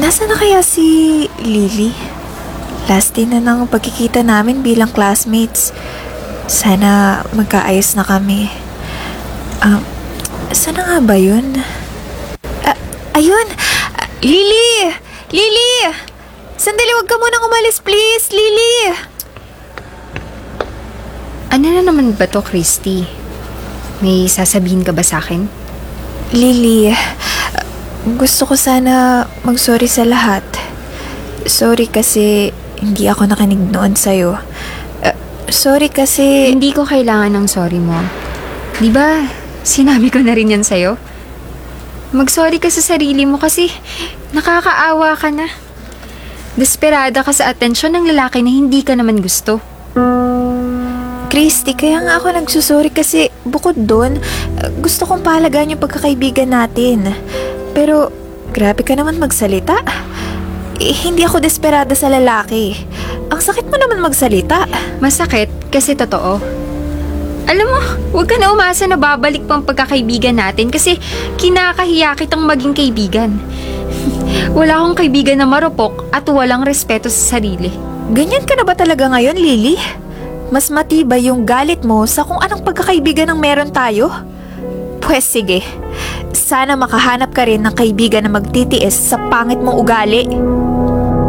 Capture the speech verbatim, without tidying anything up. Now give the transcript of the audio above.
Nasaan na kaya si Lily? Last day na ng pagkikita namin bilang classmates. Sana magkaayos na kami. Um, saan na nga ba yun? Ah, ayun! Ah, Lily! Lily! Sandali, wag ka munang umalis, please! Lily! Ano na naman ba to, Christy? May sasabihin ka ba sa akin? Lily, gusto ko sana mag-sorry sa lahat. Sorry kasi hindi ako nakinig noon sa'yo. Uh, sorry kasi... Hindi ko kailangan ng sorry mo. Di ba, sinabi ko na rin yan sa'yo? Mag-sorry ka sa sarili mo kasi nakakaawa ka na. Desperada ka sa atensyon ng lalaki na hindi ka naman gusto. Christy, kaya nga ako nagsusorry kasi bukod doon, uh, gusto kong pahalagaan yung pagkakaibigan natin. Pero, grabe ka naman magsalita. Eh, hindi ako desperada sa lalaki. Ang sakit mo naman magsalita. Masakit kasi totoo. Alam mo, huwag ka na umasa na babalik pa ang pagkakaibigan natin kasi kinakahiya kitang maging kaibigan. Wala akong kaibigan na marupok at walang respeto sa sarili. Ganyan ka na ba talaga ngayon, Lily? Mas matibay yung galit mo sa kung anong pagkakaibigan ang meron tayo? Pwes sige, sana makahanap ka rin ng kaibigan na magtitiis sa pangit mong ugali.